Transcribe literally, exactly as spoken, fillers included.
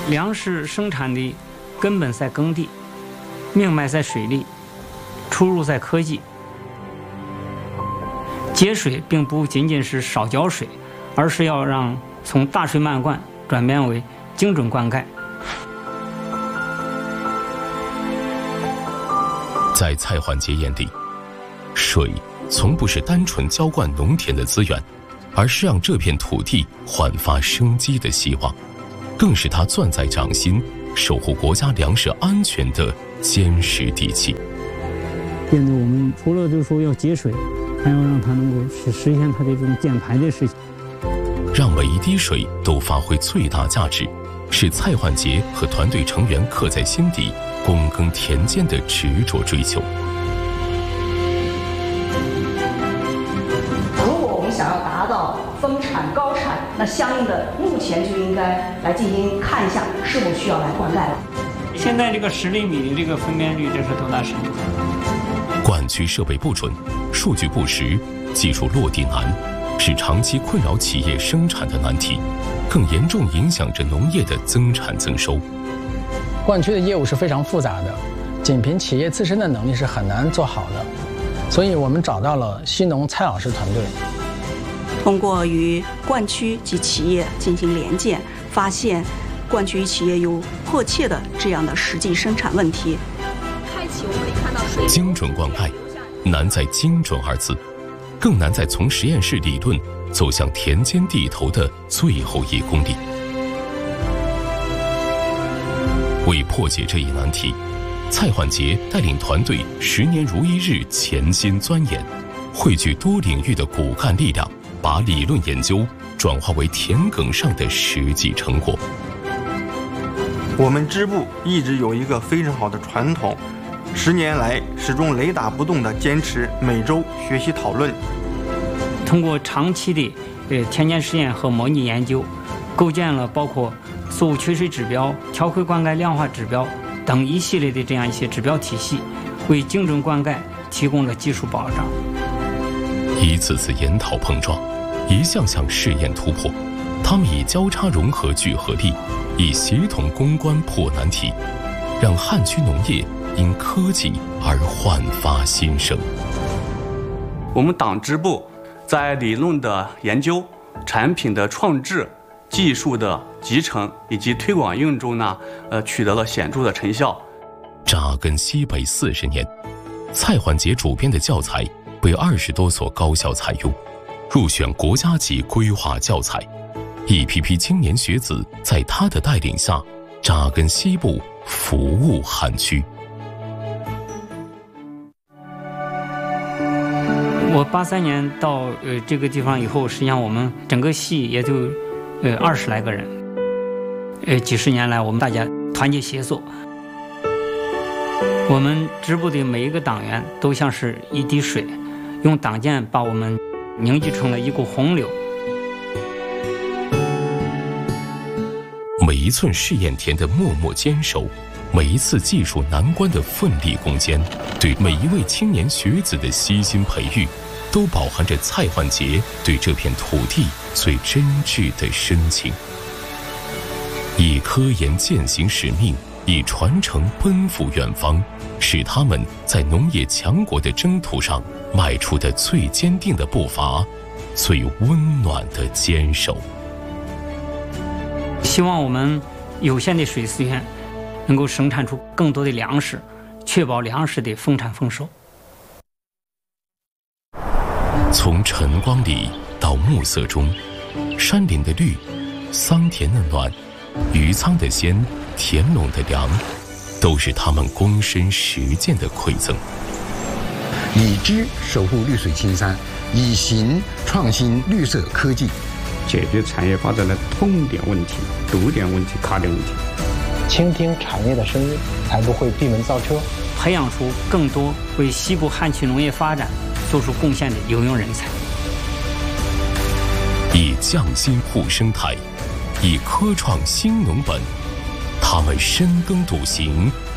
粮食生产的根本在耕地，命脉在水利，出入在科技。节水并不仅仅是少浇水，而是要让从大水漫灌转变为精准灌溉。 在蔡焕杰眼里，水从不是单纯浇灌农田的资源，而是让这片土地焕发生机的希望，更是他攥在掌心守护国家粮食安全的坚实底气。 现在我们除了就是说要节水，还要让它能够实实现它的这种减排的事情， 让每一滴水都发挥最大价值，是蔡焕杰和团队成员刻在心底、躬耕田间的执着追求。 如果我们想要达到丰产高产，那相应的目前就应该来进行看一下是否需要来灌溉了。 现在这个十厘米的这个分辨率，这是多大深度？ 灌区设备不准，数据不实，技术落地难，是长期困扰企业生产的难题，更严重影响着农业的增产增收。 灌区的业务是非常复杂的，仅凭企业自身的能力是很难做好的，所以我们找到了西农蔡老师团队， 通过与灌区及企业进行联建，发现灌区与企业有迫切的这样的实际生产问题。 开启我们可以看到水精准灌溉，难在精准二字，更难在从实验室理论走向田间地头的最后一公里。为破解这一难题，蔡焕杰带领团队十年如一日潜心钻研，汇聚多领域的骨干力量，把理论研究转化为田埂上的实际成果。 我们支部一直有一个非常好的传统，十年来始终雷打不动地坚持每周学习讨论。 通过长期的呃田间实验和模拟研究，构建了包括作物缺水指标、调回灌溉量化指标等一系列的这样一些指标体系，为精准灌溉提供了技术保障。 一次次研讨碰撞，一项项试验突破，他们以交叉融合聚合力，以协同攻关破难题，让汉区农业因科技而焕发新生。 我们党支部在理论的研究、产品的创制、技术的集成以及推广应用中呢，呃，取得了显著的成效。 扎根西北四十年，蔡焕杰主编的教材被二十多所高校采用，入选国家级规划教材。一批批青年学子在他的带领下，扎根西部，服务汉区。 我八三年到呃这个地方以后，实际上我们整个系也就呃二十来个人，呃几十年来我们大家团结协作，我们支部的每一个党员都像是一滴水，用党建把我们凝聚成了一股洪流。 每一寸试验田的默默坚守，每一次技术难关的奋力攻坚，对每一位青年学子的悉心培育，都饱含着蔡焕杰对这片土地最真挚的深情。以科研践行使命，以传承奔赴远方，是他们在农业强国的征途上迈出的最坚定的步伐，最温暖的坚守。 希望我们有限的水资源能够生产出更多的粮食，确保粮食的丰产丰收。 从晨光里到暮色中，山林的绿，桑田的暖，鱼仓的鲜，田垄的凉，都是他们躬身实践的馈赠。 以知守护绿水青山，以行创新绿色科技， 解决产业发展的痛点问题、堵点问题、卡点问题。 倾听产业的声音，才不会闭门造车。 培养出更多为西部汉区农业发展做出贡献的有用人才。 以匠心护生态，以科创新农本，他们深耕笃行，